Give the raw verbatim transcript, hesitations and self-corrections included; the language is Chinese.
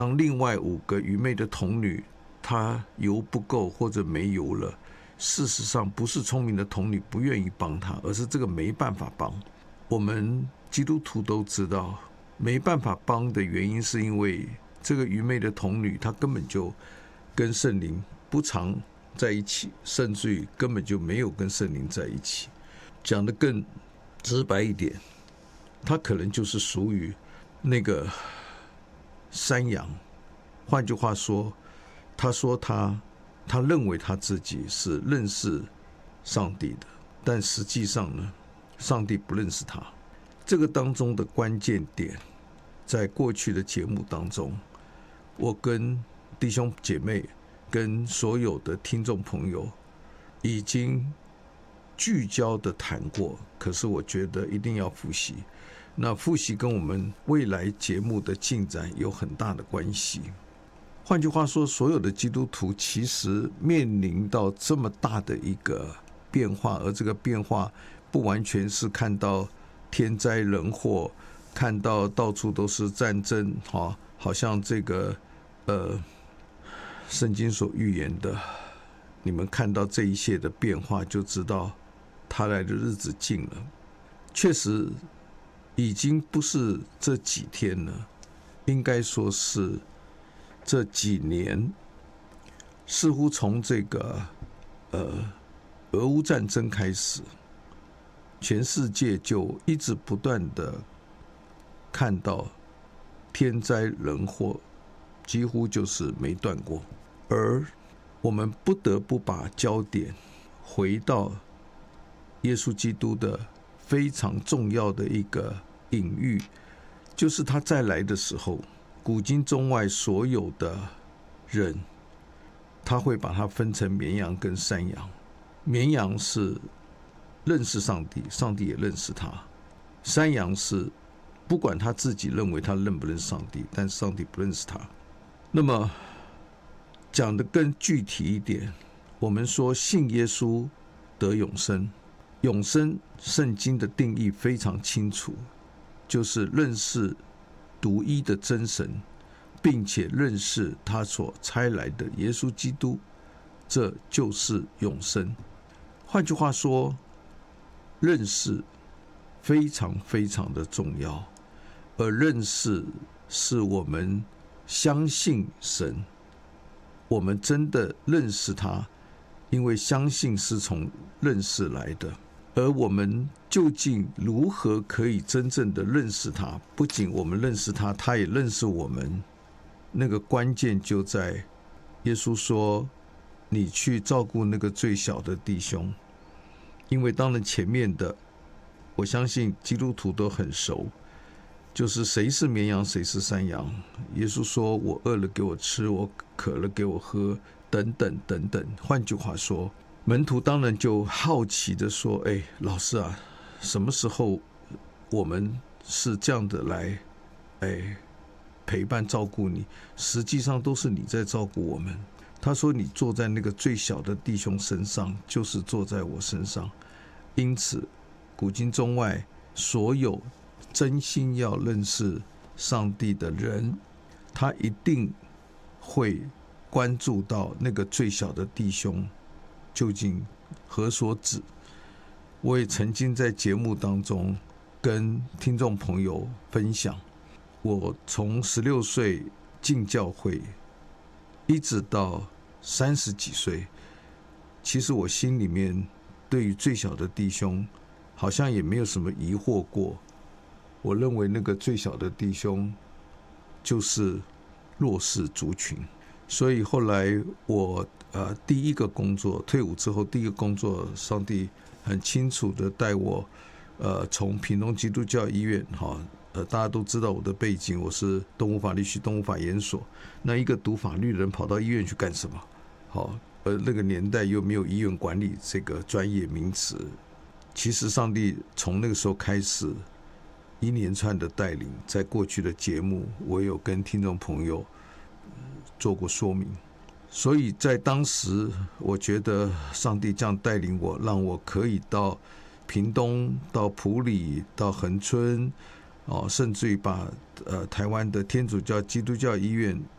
当另外五个愚昧的童女她油不够或者没油了，事实上不是聪明的童女不愿意帮她，而是这个没办法帮。我们基督徒都知道，没办法帮的原因是因为这个愚昧的童女她根本就跟圣灵不常在一起，甚至于根本就没有跟圣灵在一起。讲得更直白一点，她可能就是属于那个山羊。换句话说，他说他他认为他自己是认识上帝的，但实际上呢，上帝不认识他。这个当中的关键点，在过去的节目当中，我跟弟兄姐妹跟所有的听众朋友已经聚焦的谈过，可是我觉得一定要复习。那复习跟我们未来节目的进展有很大的关系。换句话说，所有的基督徒其实面临到这么大的一个变化，而这个变化不完全是看到天灾人祸，看到到处都是战争，好像这个呃圣经所预言的，你们看到这一切的变化，就知道他来的日子近了。确实已经不是这几天了，应该说是这几年。似乎从这个呃俄乌战争开始，全世界就一直不断的看到天灾人祸，几乎就是没断过。而我们不得不把焦点回到耶稣基督的非常重要的一个隐喻，就是他再来的时候，古今中外所有的人，他会把它分成绵羊跟山羊。绵羊是认识上帝，上帝也认识他；山羊是不管他自己认为他认不认识上帝，但上帝不认识他。那么讲得更具体一点，我们说信耶稣得永生。永生圣经的定义非常清楚，就是认识独一的真神，并且认识他所差来的耶稣基督，这就是永生。换句话说，认识非常非常的重要，而认识是我们相信神，我们真的认识他，因为相信是从认识来的。而我们究竟如何可以真正的认识他？不仅我们认识他，他也认识我们。那个关键就在耶稣说，你去照顾那个最小的弟兄。因为当然前面的我相信基督徒都很熟，就是谁是绵羊谁是山羊。耶稣说，我饿了给我吃，我渴了给我喝，等等等等。换句话说，门徒当然就好奇的说，哎，老师啊，什么时候我们是这样的来哎陪伴照顾你？实际上都是你在照顾我们。他说，你坐在那个最小的弟兄身上，就是坐在我身上。因此古今中外所有真心要认识上帝的人，他一定会关注到那个最小的弟兄究竟何所指。我也曾经在节目当中跟听众朋友分享，我从十六岁进教会一直到三十几岁，其实我心里面对于最小的弟兄好像也没有什么疑惑过。我认为那个最小的弟兄就是弱势族群。所以后来我呃第一个工作，退伍之后第一个工作，上帝很清楚的带我呃从屏东基督教医院哈呃大家都知道我的背景，我是东吴法律系东吴法研所。那一个读法律的人跑到医院去干什么？好，而那个年代又没有医院管理这个专业名词。其实上帝从那个时候开始一连串的带领，在过去的节目我有跟听众朋友做过说明。所以在当时我觉得上帝这样带领我，让我可以到屏东，到埔里，到恒春，哦，甚至于把呃台湾的天主教基督教医院